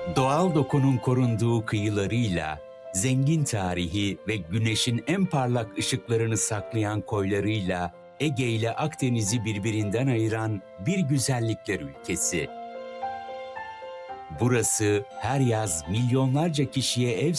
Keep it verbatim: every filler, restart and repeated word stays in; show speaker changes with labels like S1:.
S1: Doğal dokunun korunduğu kıyılarıyla, zengin tarihi ve güneşin en parlak ışıklarını saklayan koylarıyla Ege ile Akdeniz'i birbirinden ayıran bir güzellikler ülkesi. Burası her yaz milyonlarca kişiye ev